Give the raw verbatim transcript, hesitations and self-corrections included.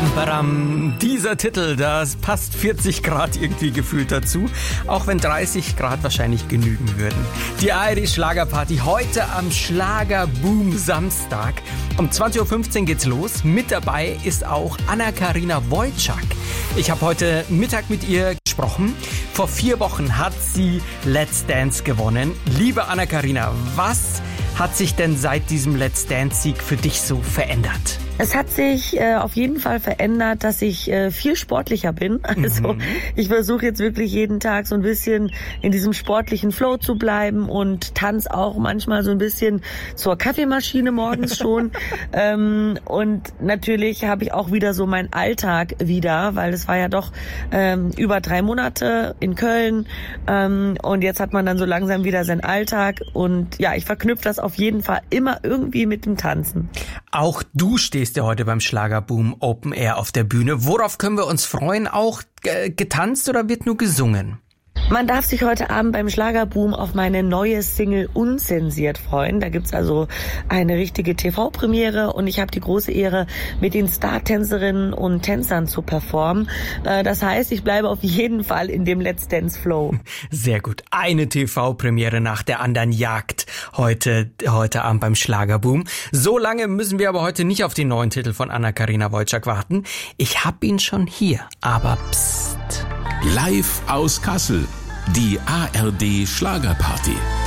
Bam, badam. Dieser Titel, das passt vierzig Grad irgendwie gefühlt dazu, auch wenn dreißig Grad wahrscheinlich genügen würden. Die A R D-Schlagerparty heute am Schlagerboom Samstag. Um zwanzig Uhr fünfzehn geht's los. Mit dabei ist auch Anna-Karina Wojcik. Ich habe heute Mittag mit ihr gesprochen. Vor vier Wochen hat sie Let's Dance gewonnen. Liebe Anna-Karina, was hat sich denn seit diesem Let's Dance-Sieg für dich so verändert? Es hat sich äh, auf jeden Fall verändert, dass ich äh, viel sportlicher bin. Also mhm. ich versuche jetzt wirklich jeden Tag so ein bisschen in diesem sportlichen Flow zu bleiben und tanze auch manchmal so ein bisschen zur Kaffeemaschine morgens schon. ähm, und natürlich habe ich auch wieder so meinen Alltag wieder, weil es war ja doch ähm, über drei Monate in Köln ähm, und jetzt hat man dann so langsam wieder seinen Alltag und ja, ich verknüpfe das auf jeden Fall immer irgendwie mit dem Tanzen. Auch du stehst ja heute beim Schlagerboom Open Air auf der Bühne. Worauf können wir uns freuen? Auch äh, getanzt oder wird nur gesungen? Man darf sich heute Abend beim Schlagerboom auf meine neue Single Unzensiert freuen. Da gibt's also eine richtige T V-Premiere und ich habe die große Ehre, mit den Star-Tänzerinnen und Tänzern zu performen. Das heißt, ich bleibe auf jeden Fall in dem Let's Dance Flow. Sehr gut. Eine T V-Premiere nach der anderen jagt heute, heute Abend beim Schlagerboom. So lange müssen wir aber heute nicht auf den neuen Titel von Anna-Karina Wojcik warten. Ich hab ihn schon hier, aber psst. Live aus Kassel, die A R D Schlagerparty.